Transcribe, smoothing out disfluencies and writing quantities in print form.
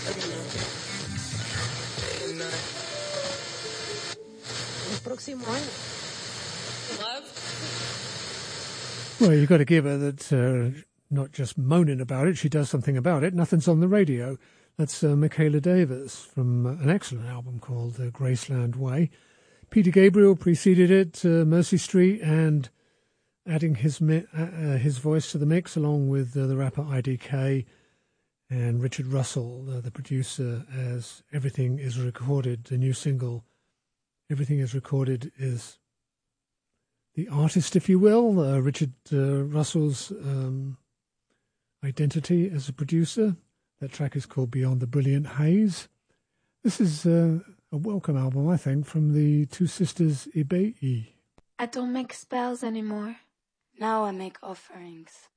El próximo año. Love? Well, you've got to give her that, not just moaning about it, she does something about it. Nothing's on the radio. That's Michaela Davis from an excellent album called Graceland Way. Peter Gabriel preceded it, Mercy Street, and adding his voice to the mix along with the rapper IDK and Richard Russell, the producer, as Everything Is Recorded, the new single. Everything Is Recorded is the artist, if you will, Richard Russell's identity as a producer. That track is called Beyond the Brilliant Haze. This is a welcome album, I think, from the two sisters Ibei. I don't make spells anymore. Now I make offerings.